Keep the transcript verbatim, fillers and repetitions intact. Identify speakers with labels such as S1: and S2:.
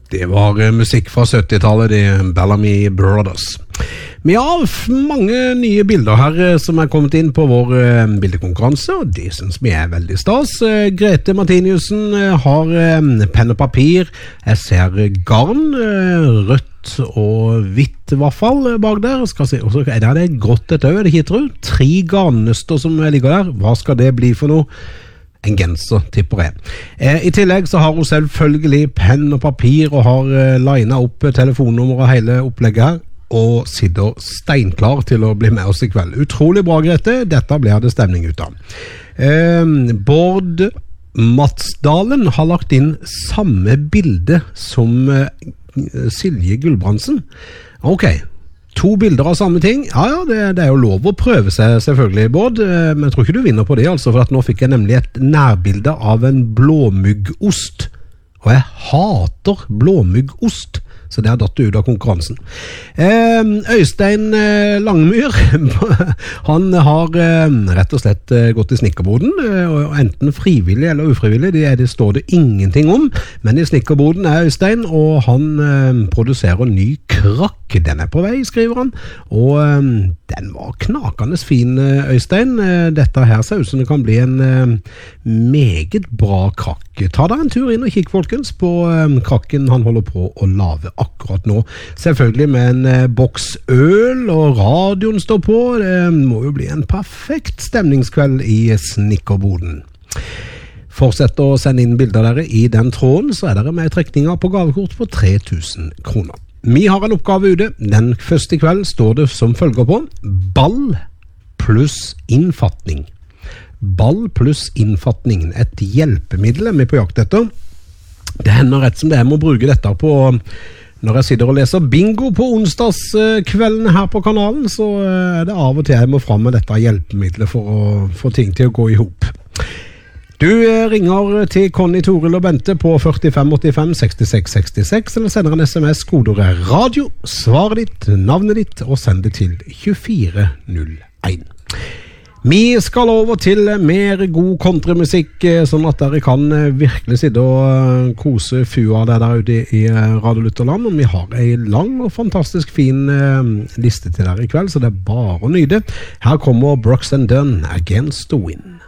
S1: Det var musikk fra syttitallet, de Bellamy Brothers. Vi har mange nye bilder her som er kommet inn på vår bildekonkurranse, og det synes vi er veldig stas. Grete Martiniussen har penn og papir. Jeg ser garn, rødt og hvitt i hvert fall bak der. Skal se, og så er det grått et øye, det heter det. Tre garnnøster som ligger der. Hva skal det bli for noe? En genser, tipper jeg. Eh, I tillegg så har hun selvfølgelig penn og papir og har eh, linet opp telefonnummer og hele opplegget her, og sitter steinklar til å bli med oss i kveld. Utrolig bra, Grete. Dette blir det stemning ut av. Eh, Bård Matsdalen har lagt inn samme bilde som eh, Silje Gulbrandsen. Ok, to bilder av samme ting. Ja, ja, det, det er jo lov å prøve seg selvfølgelig, Bård, men jeg tror ikke du vinner på det, altså, for at nå fikk jeg nemlig et nærbilde av en blåmuggost, og jeg hater blåmuggost, så det har datt ut av konkurransen. Øystein Langmyr, han har rett og slett gått i snikkerboden, og enten frivillig eller ufrivillig, det, det står det ingenting om, men i snikkerboden er Øystein, og han produserer ny krakk. Den er på vei, skriver han, og den var knakende fin, Øystein. Dette her ser ut som det kan bli en meget bra krakk. Ta deg en tur inn og kikk, folkens, på krakken han holder på å lave akkurat nå. Selvfølgelig med en boks øl, og radioen står på. Det må jo bli en perfekt stemningskveld i snikkerboden. Fortsett å sende inn bilder dere i den tråden, så er dere med i trekninger på gavekort på tre tusen kroner. Vi har en oppgave ute. Den første kveld står det som følger på: ball pluss innfatning. Ball pluss innfatning. Et hjelpemiddel er vi på jakt etter. Det hender rett som det er med å bruke dette på når jeg sitter og leser bingo på onsdagskvelden her på kanalen, så er det av og til jeg må fram med dette hjelpemiddelet for å få ting til å gå i hop. Du ringer til Conny, Toril og Bente på førtifem åttifem sekstiseks sekstiseks, eller sender en sms, kodeordet radio, svaret ditt, navnet ditt, og send det til tjuefire null én. Vi skal over til mer god countrymusikk, sånn at dere kan virkelig sitte og kose fua der der ute i Radio Lutherland, og vi har en lang og fantastisk fin liste til dere i kveld, så det er bare å nyte. Her kommer Brooks and Dunn, Against the Wind.